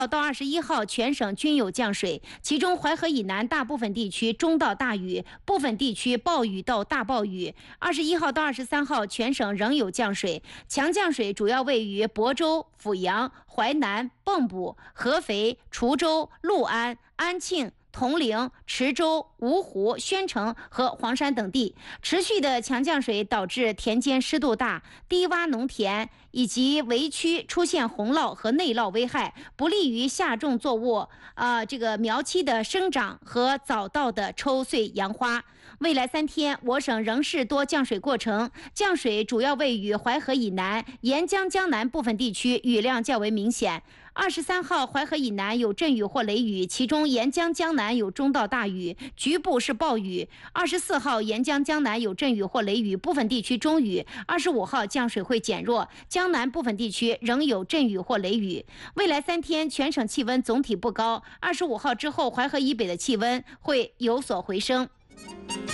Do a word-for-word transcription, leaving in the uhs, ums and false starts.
到二十一号全省均有降水，其中淮河以南大部分地区中到大雨，部分地区暴雨到大暴雨。二十一号到二十三号全省仍有降水，强降水主要位于亳州、阜阳、淮南、蚌埠、合肥、滁州、六安、安庆、铜陵、池州、芜湖、宣城和黄山等地。持续的强降水导致田间湿度大，低洼农田以及围区出现洪涝和内涝危害，不利于下种作物呃这个苗期的生长和早稻的抽穗扬花。未来三天，我省仍是多降水过程，降水主要位于淮河以南、沿江江南部分地区，雨量较为明显。二十三号淮河以南有阵雨或雷雨，其中沿江江南有中到大雨，局部是暴雨。二十四号沿江江南有阵雨或雷雨，部分地区中雨。二十五号降水会减弱，江南部分地区仍有阵雨或雷雨。未来三天全省气温总体不高，二十五号之后淮河以北的气温会有所回升。